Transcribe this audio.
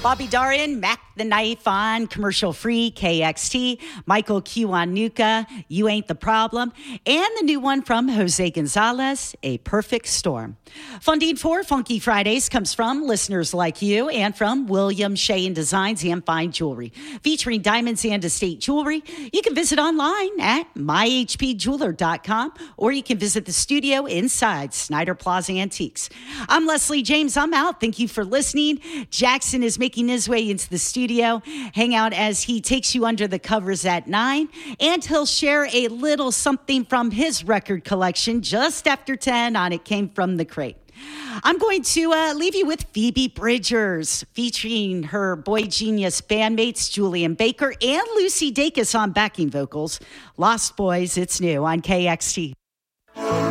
Bobby Darin, Mac the Knife on commercial-free KXT, Michael Kiwanuka, You Ain't the Problem, and the new one from Jose Gonzalez, A Perfect Storm. Funding for Funky Fridays comes from listeners like you and from William Shea Designs and Fine Jewelry. Featuring diamonds and estate jewelry, you can visit online at myhpjeweler.com or you can visit the studio inside Snyder Plaza Antiques. I'm Leslie James. I'm out. Thank you for listening. Jackson is making his way into the studio. Hang out as he takes you under the covers at 9, and he'll share a little something from his record collection just after 10 on It Came From the Crate. I'm going to leave you with Phoebe Bridgers, featuring her Boy Genius bandmates Julian Baker and Lucy Dacus on backing vocals. Lost Boys, it's new on KXT.